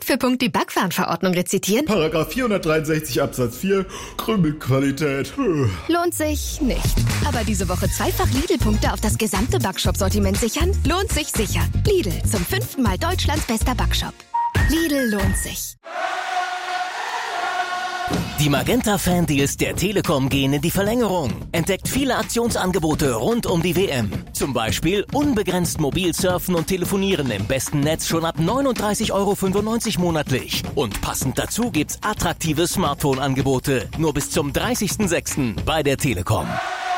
für Punkt die Backwarenverordnung rezitieren? Paragraph 463 Absatz 4, Krümelqualität. Lohnt sich nicht. Aber diese Woche zweifach Lidl-Punkte auf das gesamte Backshop-Sortiment sichern? Lohnt sich sicher. Lidl, zum 5. Mal Deutschlands bester Backshop. Lidl lohnt sich. Die Magenta-Fan-Deals der Telekom gehen in die Verlängerung. Entdeckt viele Aktionsangebote rund um die WM. Zum Beispiel unbegrenzt mobil surfen und telefonieren im besten Netz schon ab 39,95 € monatlich. Und passend dazu gibt's attraktive Smartphone-Angebote. Nur bis zum 30.06. bei der Telekom.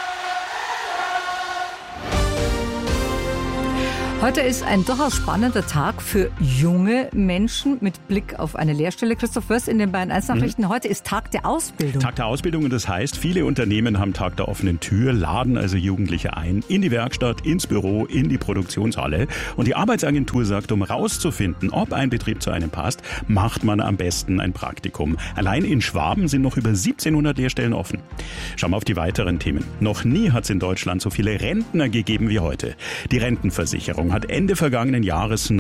Heute ist ein durchaus spannender Tag für junge Menschen mit Blick auf eine Lehrstelle. Christoph Wörs in den Bayern 1 Nachrichten. Heute ist Tag der Ausbildung. Tag der Ausbildung, und das heißt, viele Unternehmen haben Tag der offenen Tür, laden also Jugendliche ein, in die Werkstatt, ins Büro, in die Produktionshalle. Und die Arbeitsagentur sagt, um rauszufinden, ob ein Betrieb zu einem passt, macht man am besten ein Praktikum. Allein in Schwaben sind noch über 1700 Lehrstellen offen. Schauen wir auf die weiteren Themen. Noch nie hat es in Deutschland so viele Rentner gegeben wie heute. Die Rentenversicherung hat Ende vergangenen Jahres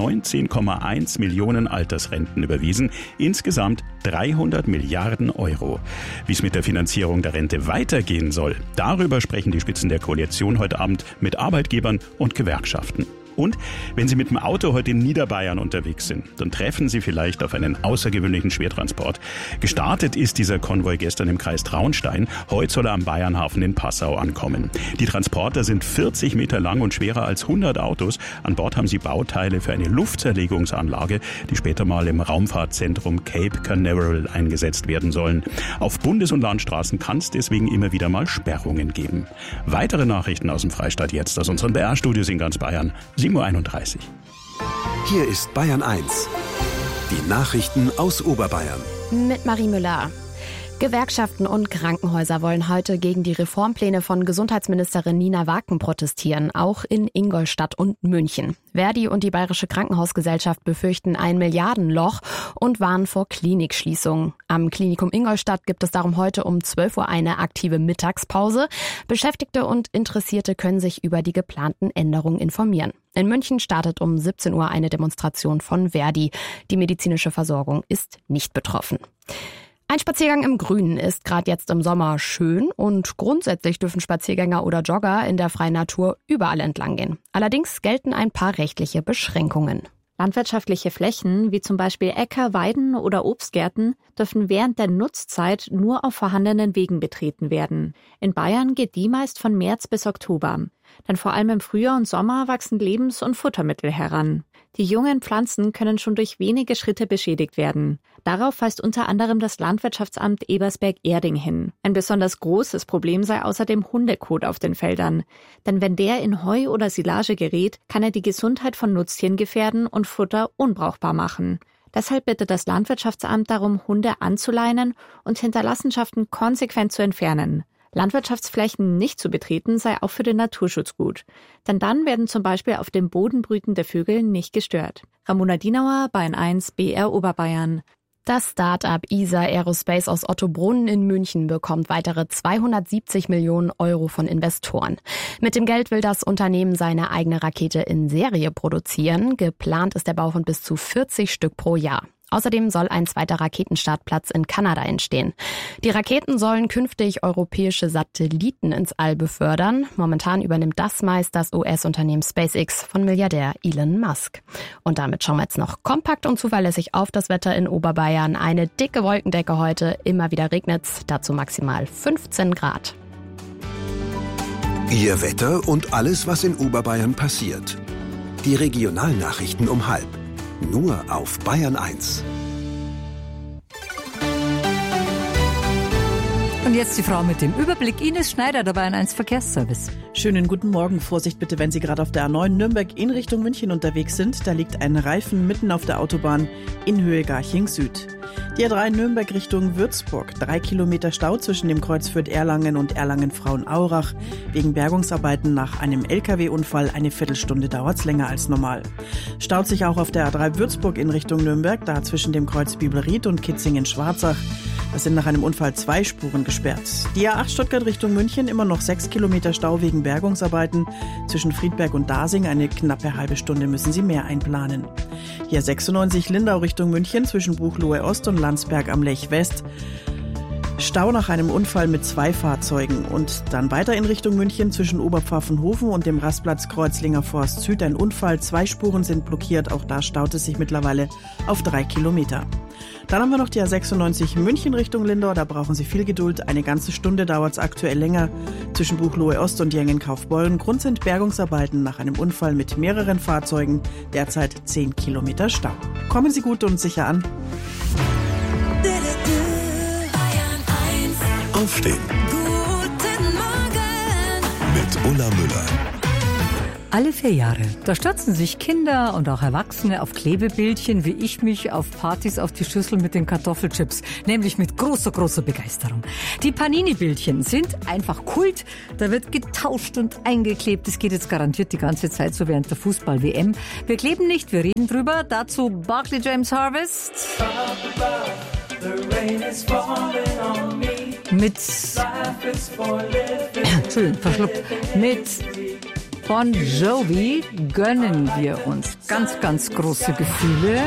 19,1 Millionen Altersrenten überwiesen. Insgesamt 300 Milliarden €. Wie es mit der Finanzierung der Rente weitergehen soll, darüber sprechen die Spitzen der Koalition heute Abend mit Arbeitgebern und Gewerkschaften. Und wenn Sie mit dem Auto heute in Niederbayern unterwegs sind, dann treffen Sie vielleicht auf einen außergewöhnlichen Schwertransport. Gestartet ist dieser Konvoi gestern im Kreis Traunstein. Heute soll er am Bayernhafen in Passau ankommen. Die Transporter sind 40 Meter lang und schwerer als 100 Autos. An Bord haben sie Bauteile für eine Luftzerlegungsanlage, die später mal im Raumfahrtzentrum Cape Canaveral eingesetzt werden sollen. Auf Bundes- und Landstraßen kann es deswegen immer wieder mal Sperrungen geben. Weitere Nachrichten aus dem Freistaat jetzt aus unseren BR-Studios in ganz Bayern. 7:31 Uhr. Hier ist Bayern 1. Die Nachrichten aus Oberbayern. Mit Marie Müller. Gewerkschaften und Krankenhäuser wollen heute gegen die Reformpläne von Gesundheitsministerin Nina Waken protestieren, auch in Ingolstadt und München. Verdi und die Bayerische Krankenhausgesellschaft befürchten ein Milliardenloch und warnen vor Klinikschließungen. Am Klinikum Ingolstadt gibt es darum heute um 12 Uhr eine aktive Mittagspause. Beschäftigte und Interessierte können sich über die geplanten Änderungen informieren. In München startet um 17 Uhr eine Demonstration von Verdi. Die medizinische Versorgung ist nicht betroffen. Ein Spaziergang im Grünen ist gerade jetzt im Sommer schön und grundsätzlich dürfen Spaziergänger oder Jogger in der freien Natur überall entlang gehen. Allerdings gelten ein paar rechtliche Beschränkungen. Landwirtschaftliche Flächen, wie zum Beispiel Äcker, Weiden oder Obstgärten, dürfen während der Nutzzeit nur auf vorhandenen Wegen betreten werden. In Bayern geht die meist von März bis Oktober. Denn vor allem im Frühjahr und Sommer wachsen Lebens- und Futtermittel heran. Die jungen Pflanzen können schon durch wenige Schritte beschädigt werden. Darauf weist unter anderem das Landwirtschaftsamt Ebersberg-Erding hin. Ein besonders großes Problem sei außerdem Hundekot auf den Feldern. Denn wenn der in Heu oder Silage gerät, kann er die Gesundheit von Nutztieren gefährden und Futter unbrauchbar machen. Deshalb bittet das Landwirtschaftsamt darum, Hunde anzuleinen und Hinterlassenschaften konsequent zu entfernen. Landwirtschaftsflächen nicht zu betreten sei auch für den Naturschutz gut. Denn dann werden zum Beispiel auf dem Boden brütende Vögel nicht gestört. Ramona Dienauer, Bayern 1, BR Oberbayern. Das Start-up ESA Aerospace aus Ottobrunn in München bekommt weitere 270 Millionen € von Investoren. Mit dem Geld will das Unternehmen seine eigene Rakete in Serie produzieren. Geplant ist der Bau von bis zu 40 Stück pro Jahr. Außerdem soll ein zweiter Raketenstartplatz in Kanada entstehen. Die Raketen sollen künftig europäische Satelliten ins All befördern. Momentan übernimmt das meist das US-Unternehmen SpaceX von Milliardär Elon Musk. Und damit schauen wir jetzt noch kompakt und zuverlässig auf das Wetter in Oberbayern. Eine dicke Wolkendecke heute, immer wieder regnet's, dazu maximal 15 Grad. Ihr Wetter und alles, was in Oberbayern passiert. Die Regionalnachrichten um 12:30. Nur auf Bayern 1. Und jetzt die Frau mit dem Überblick, Ines Schneider, der Bayern 1 Verkehrsservice. Schönen guten Morgen. Vorsicht bitte, wenn Sie gerade auf der A9 Nürnberg in Richtung München unterwegs sind. Da liegt ein Reifen mitten auf der Autobahn in Höhe Garching Süd. Die A3 Nürnberg Richtung Würzburg. 3 Kilometer Stau zwischen dem Kreuz Fürth-Erlangen und Erlangen-Frauenaurach. Wegen Bergungsarbeiten nach einem LKW-Unfall. Eine Viertelstunde dauert es länger als normal. Staut sich auch auf der A3 Würzburg in Richtung Nürnberg. Da zwischen dem Kreuz Bibelried und Kitzingen-Schwarzach. Das sind nach einem Unfall 2 Spuren gesperrt. Die A8 Stuttgart Richtung München immer noch 6 Kilometer Stau wegen Bergungsarbeiten. Zwischen Friedberg und Dasing eine knappe halbe Stunde müssen Sie mehr einplanen. Hier 96 Lindau Richtung München zwischen Buchloe Ost und Landsberg am Lech West. Stau nach einem Unfall mit 2 Fahrzeugen und dann weiter in Richtung München zwischen Oberpfaffenhofen und dem Rastplatz Kreuzlinger Forst Süd ein Unfall. 2 Spuren sind blockiert, auch da staut es sich mittlerweile auf 3 Kilometer. Dann haben wir noch die A96 München Richtung Lindau, da brauchen Sie viel Geduld. Eine ganze Stunde dauert es aktuell länger zwischen Buchloe Ost und Jengen-Kaufbeuren. Grund sind Bergungsarbeiten nach einem Unfall mit mehreren Fahrzeugen, derzeit 10 Kilometer Stau. Kommen Sie gut und sicher an. Aufstehen. Guten Morgen. Mit Ulla Müller. Alle 4 Jahre, da stürzen sich Kinder und auch Erwachsene auf Klebebildchen, wie ich mich auf Partys auf die Schüssel mit den Kartoffelchips, nämlich mit großer Begeisterung. Die Panini-Bildchen sind einfach Kult, da wird getauscht und eingeklebt, das geht jetzt garantiert die ganze Zeit so während der Fußball-WM. Wir kleben nicht, wir reden drüber, dazu Barclay James Harvest. Mit Bon Jovi gönnen wir uns ganz große Gefühle.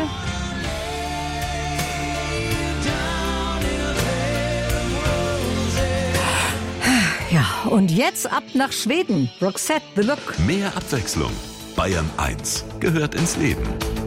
Ja, und jetzt ab nach Schweden. Roxette, The Look. Mehr Abwechslung. Bayern 1 gehört ins Leben.